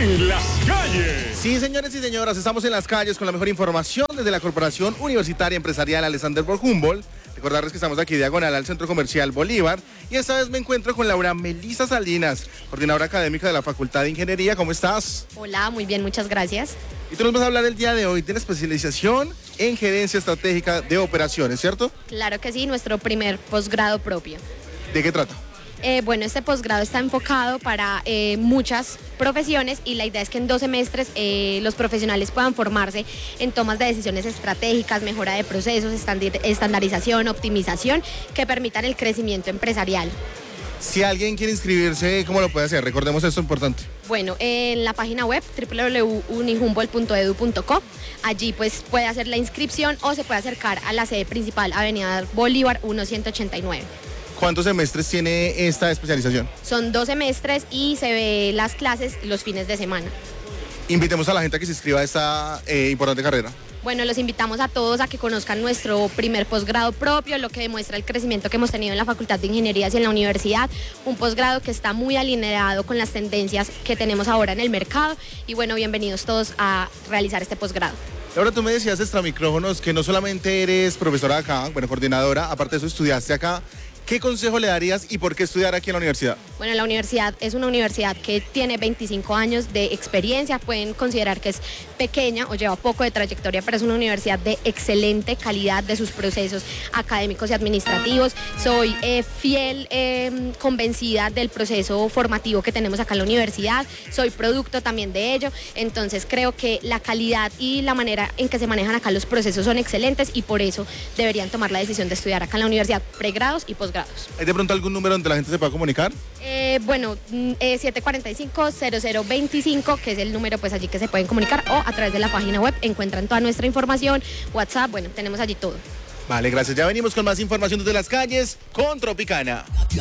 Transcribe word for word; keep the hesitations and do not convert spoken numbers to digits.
en las calles. Sí, señores y señoras, estamos en las calles con la mejor información desde la Corporación Universitaria Empresarial Alexander von Humboldt. Recordarles que estamos aquí diagonal al Centro Comercial Bolívar y esta vez me encuentro con Laura Melisa Salinas, coordinadora académica de la Facultad de Ingeniería. ¿Cómo estás? Hola, muy bien, muchas gracias. Y tú nos vas a hablar el día de hoy de la especialización en gerencia estratégica de operaciones, ¿cierto? Claro que sí, nuestro primer posgrado propio. ¿De qué trata? Eh, bueno, este posgrado está enfocado para eh, muchas profesiones y la idea es que en dos semestres eh, los profesionales puedan formarse en tomas de decisiones estratégicas, mejora de procesos, estandarización, optimización, que permitan el crecimiento empresarial. Si alguien quiere inscribirse, ¿cómo lo puede hacer? Recordemos esto importante. Bueno, en la página web doble u doble u doble u punto unihumboldt punto edu punto co, allí pues puede hacer la inscripción o se puede acercar a la sede principal, Avenida Bolívar ciento ochenta y nueve. ¿Cuántos semestres tiene esta especialización? Son dos semestres y se ve las clases los fines de semana. Invitemos a la gente a que se inscriba a esta eh, importante carrera. Bueno, los invitamos a todos a que conozcan nuestro primer posgrado propio, lo que demuestra el crecimiento que hemos tenido en la Facultad de Ingenierías y en la universidad, un posgrado que está muy alineado con las tendencias que tenemos ahora en el mercado y bueno, bienvenidos todos a realizar este posgrado. Ahora tú me decías extra micrófonos que no solamente eres profesora acá, bueno, coordinadora, aparte de eso estudiaste acá. ¿Qué consejo le darías y por qué estudiar aquí en la universidad? Bueno, la universidad es una universidad que tiene veinticinco años de experiencia, pueden considerar que es pequeña o lleva poco de trayectoria, pero es una universidad de excelente calidad de sus procesos académicos y administrativos. Soy eh, fiel, eh, convencida del proceso formativo que tenemos acá en la universidad, soy producto también de ello, entonces creo que la calidad y la manera en que se manejan acá los procesos son excelentes y por eso deberían tomar la decisión de estudiar acá en la universidad, pregrados y posgrados. ¿Hay de pronto algún número donde la gente se pueda comunicar? Eh, bueno, eh, siete cuatro cinco, cero cero dos cinco, que es el número pues allí que se pueden comunicar, o a través de la página web encuentran toda nuestra información, WhatsApp, bueno, tenemos allí todo. Vale, gracias. Ya venimos con más información desde las calles con Tropicana.